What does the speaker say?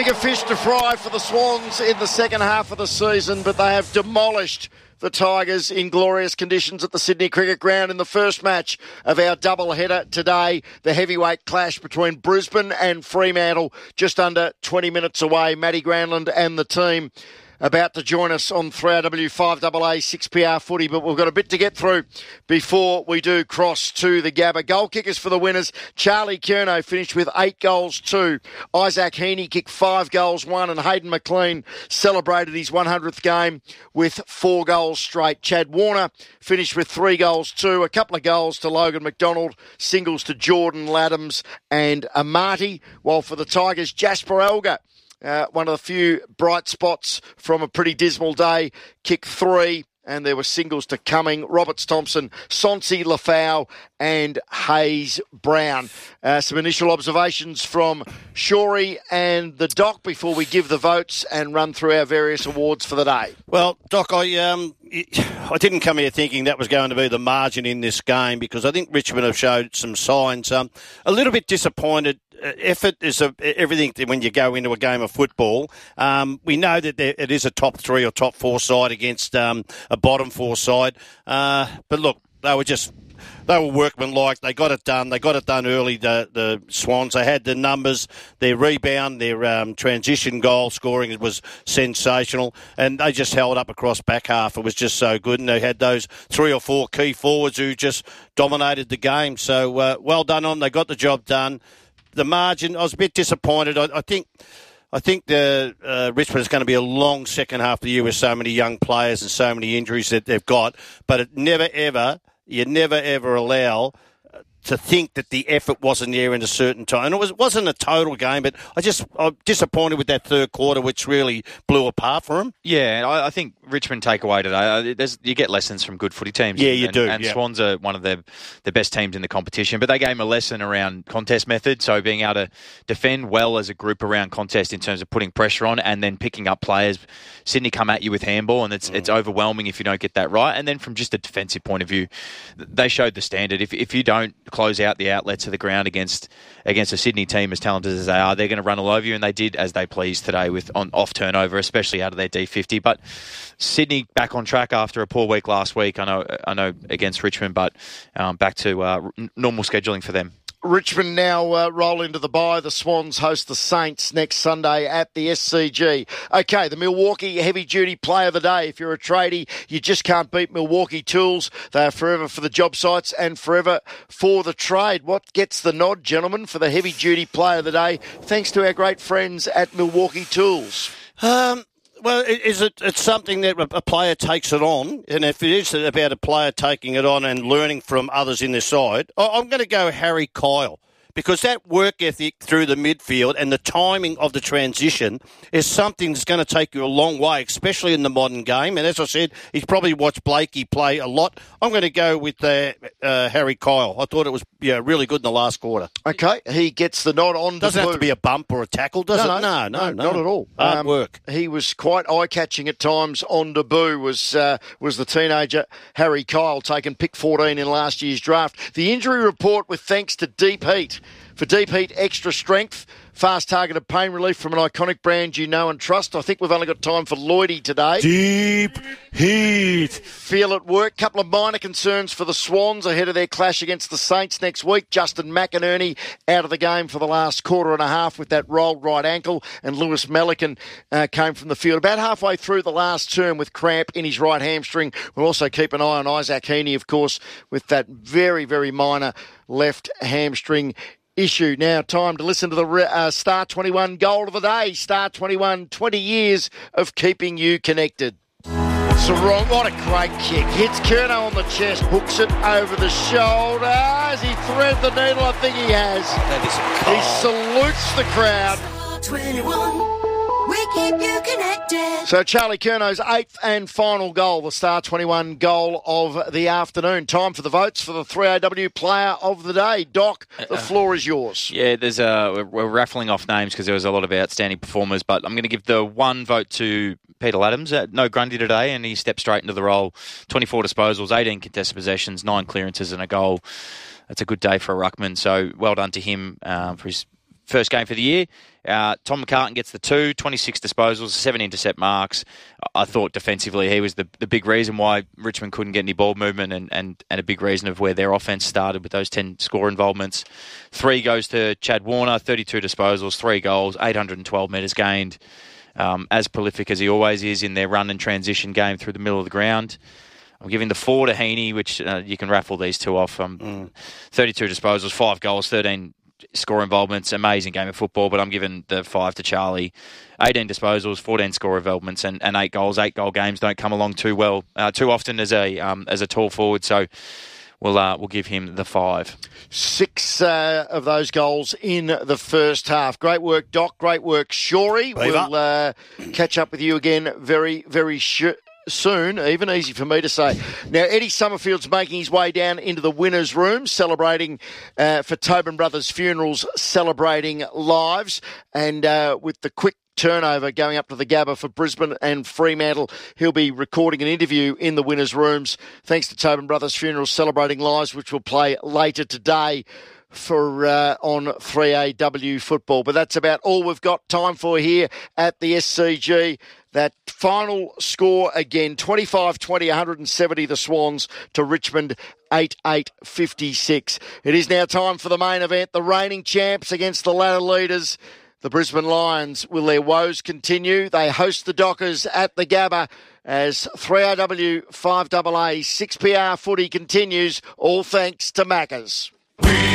Bigger fish to fry for the Swans in the second half of the season, but they have demolished the Tigers in glorious conditions at the Sydney Cricket Ground in the first match of our doubleheader today. The heavyweight clash between Brisbane and Fremantle, just under 20 minutes away. Matty Granlund and the team about to join us on 3RW 5AA 6PR footy, but we've got a bit to get through before we do cross to the Gabba. Goal kickers for the winners. Charlie Curnow finished with 8 goals, 2. Isaac Heaney kicked 5 goals, 1, and Hayden McLean celebrated his 100th game with 4 goals straight. Chad Warner finished with 3 goals, 2. A couple of goals to Logan McDonald, singles to Jordan Laddams and Amati, while for the Tigers, Jasper Elgar, one of the few bright spots from a pretty dismal day, kicked 3, and there were singles to Cumming, Roberts Thompson, Sonsi Lafau and Hayes Brown. Some initial observations from Shorey and the Doc before we give the votes and run through our various awards for the day. Well, Doc, I didn't come here thinking that was going to be the margin in this game, because I think Richmond have showed some signs. A little bit disappointed. Effort is everything when you go into a game of football. We know that it is a top 3 or top 4 side against a bottom 4 side. But look, they were workmanlike. They got it done. They got it done early, the Swans. They had the numbers, their rebound, their transition goal scoring was sensational, and they just held up across back half. It was just so good, and they had those 3 or 4 key forwards who just dominated the game. So well done on them. They got the job done. The margin, I was a bit disappointed. I think the Richmond is going to be a long second half of the year with so many young players and so many injuries that they've got. But you never ever allow to think that the effort wasn't there in a certain time. And it wasn't a total game, but I'm disappointed with that third quarter, which really blew apart for them. Yeah, I think Richmond takeaway today, you get lessons from good footy teams. Yeah, you do. And Swans are one of the best teams in the competition, but they gave them a lesson around contest method, so being able to defend well as a group around contest in terms of putting pressure on and then picking up players. Sydney come at you with handball, and it's overwhelming if you don't get that right. And then from just a defensive point of view, they showed the standard. If you don't close out the outlets of the ground against a Sydney team as talented as they are, they're going to run all over you, and they did as they pleased today with off turnover, especially out of their D50. But Sydney back on track after a poor week last week. I know against Richmond, but back to normal scheduling for them. Richmond now roll into the bye. The Swans host the Saints next Sunday at the SCG. Okay, the Milwaukee heavy-duty player of the day. If you're a tradie, you just can't beat Milwaukee Tools. They are forever for the job sites and forever for the trade. What gets the nod, gentlemen, for the heavy-duty player of the day, thanks to our great friends at Milwaukee Tools? Well, it's something that a player takes it on, and if it is about a player taking it on and learning from others in their side, I'm going to go Harry Kyle, because that work ethic through the midfield and the timing of the transition is something that's going to take you a long way, especially in the modern game. And as I said, he's probably watched Blakey play a lot. I'm going to go with Harry Kyle. I thought it was really good in the last quarter. Okay, he gets the nod on. Doesn't have to be a bump or a tackle, does it? No, not at all. Hard work. He was quite eye-catching at times on debut, was the teenager Harry Kyle, taken pick 14 in last year's draft. The injury report with thanks to Deep Heat. For Deep Heat Extra Strength, fast targeted pain relief from an iconic brand you know and trust. I think we've only got time for Lloydie today. Deep Heat. Feel it work. Couple of minor concerns for the Swans ahead of their clash against the Saints next week. Justin McInerney out of the game for the last quarter and a half with that rolled right ankle, and Lewis Melican came from the field about halfway through the last term with cramp in his right hamstring. We'll also keep an eye on Isaac Heaney, of course, with that very, very minor left hamstring issue. Now, time to listen to the Star 21 goal of the day. Star 21, 20 years of keeping you connected. Sarong, what a great kick. Hits Curnow on the chest, hooks it over the shoulder. As he threads the needle, I think he has. He salutes the crowd. 21. We keep you connected. So Charlie Curnow's 8th and final goal, the Star 21 goal of the afternoon. Time for the votes for the 3AW player of the day. Doc, the floor is yours. Yeah, we're raffling off names because there was a lot of outstanding performers, but I'm going to give the one vote to Peter Laddams. No Grundy today, and he stepped straight into the role. 24 disposals, 18 contested possessions, 9 clearances and a goal. That's a good day for a ruckman, so well done to him for his first game for the year. Tom McCartan gets the 2, 26 disposals, 7 intercept marks. I thought defensively he was the big reason why Richmond couldn't get any ball movement and a big reason of where their offense started with those 10 score involvements. 3 goes to Chad Warner, 32 disposals, 3 goals, 812 metres gained. As prolific as he always is in their run and transition game through the middle of the ground. I'm giving the 4 to Heaney, which you can raffle these 2 off. 32 disposals, 5 goals, 13 score involvements, amazing game of football, but I'm giving the 5 to Charlie. 18 disposals, 14 score involvements, and 8 goals. 8-goal games don't come along too often as a tall forward, so we'll give him the 5. 6 of those goals in the first half. Great work, Doc. Great work, Shorey. We'll catch up with you again very, very soon. Even easy for me to say. Now, Eddie Summerfield's making his way down into the winners' room, celebrating for Tobin Brothers Funerals, celebrating lives, and with the quick turnover going up to the Gabba for Brisbane and Fremantle. He'll be recording an interview in the winners' rooms, thanks to Tobin Brothers Funerals, celebrating lives, which will play later today for on 3AW football. But that's about all we've got time for here at the SCG. That final score again, 25-20, 170 the Swans to Richmond 8-8-56. It is now time for the main event. The reigning champs against the ladder leaders, the Brisbane Lions. Will their woes continue? They host the Dockers at the Gabba as 3AW 5AA 6PR footy continues, all thanks to Maccas.